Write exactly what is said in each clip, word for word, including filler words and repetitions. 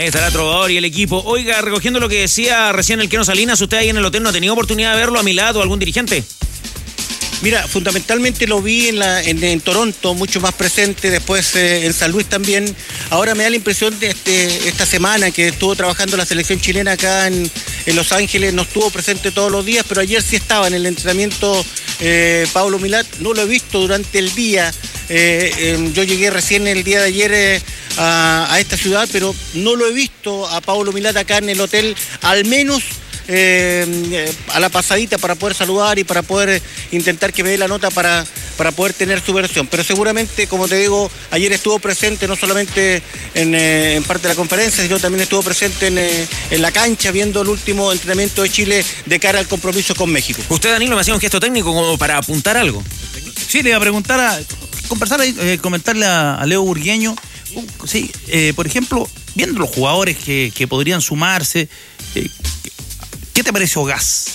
Ahí estará Trovador y el equipo. Oiga, recogiendo lo que decía recién el Keno Salinas, ¿usted ahí en el hotel no ha tenido oportunidad de verlo a Milad o algún dirigente? Mira, fundamentalmente lo vi en, la, en, en Toronto, mucho más presente, después eh, en San Luis también. Ahora me da la impresión de este, esta semana que estuvo trabajando la selección chilena acá en, en Los Ángeles, no estuvo presente todos los días, pero ayer sí estaba en el entrenamiento eh, Pablo Milad. No lo he visto durante el día. Eh, eh, yo llegué recién el día de ayer eh, a, a esta ciudad, pero no lo he visto a Pablo Milad acá en el hotel, al menos Eh, eh, a la pasadita para poder saludar y para poder intentar que me dé la nota para, para poder tener su versión. Pero seguramente, como te digo, ayer estuvo presente no solamente en, eh, en parte de la conferencia, sino también estuvo presente en, eh, en la cancha viendo el último entrenamiento de Chile de cara al compromiso con México. Usted, Danilo, me hacía un gesto técnico como para apuntar algo. Sí, le iba a preguntar, a conversar, eh, comentarle a, a Leo Burgueño, uh, sí, eh, por ejemplo, viendo los jugadores que, que podrían sumarse, eh, ¿qué te parece Ogás?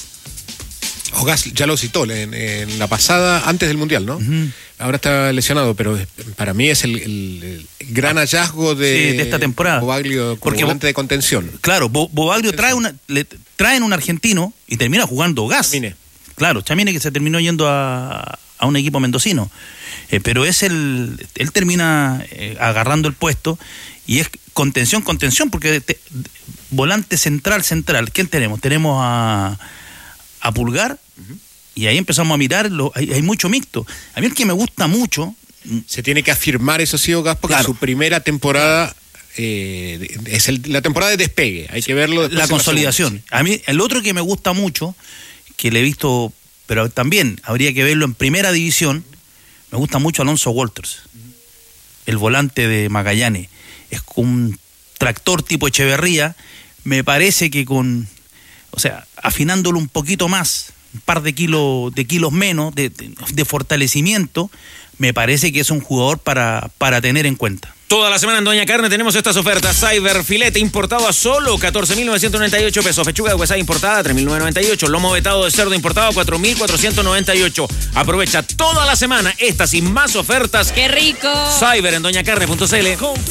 Ogás ya lo citó en, en la pasada, antes del Mundial, ¿no? Uh-huh. Ahora está lesionado, pero para mí es el, el, el gran hallazgo de, sí, de esta temporada. Bobaglio como Porque volante de contención. Claro, Bo, Bobaglio trae una, le traen un argentino y termina jugando Ogás. Chamine. Claro, Chamine, que se terminó yendo a, a un equipo mendocino. Eh, pero es el, él termina eh, agarrando el puesto y es contención, contención, porque te, volante central, central. ¿Quién tenemos? Tenemos a, a Pulgar, uh-huh. Y ahí empezamos a mirar, lo, hay, hay mucho mixto. A mí el que me gusta mucho... Se tiene que afirmar eso, sí, Ogás, porque claro. Su primera temporada eh, es el, la temporada de despegue, hay que verlo. La consolidación. La a mí el otro que me gusta mucho, que le he visto, pero también habría que verlo en primera división, me gusta mucho Alonso Walters, uh-huh. El volante de Magallanes. Es un tractor tipo Echeverría, me parece que con, o sea, afinándolo un poquito más, un par de kilos, de kilos menos, de, de, de fortalecimiento, me parece que es un jugador para, para tener en cuenta. Toda la semana en Doña Carne tenemos estas ofertas. Cyber filete importado a solo catorce mil novecientos noventa y ocho pesos. Pechuga de huesada importada a tres mil novecientos noventa y ocho. Lomo vetado de cerdo importado a cuatro mil cuatrocientos noventa y ocho. Aprovecha toda la semana estas y más ofertas. ¡Qué rico! Cyber en doña carne punto c l.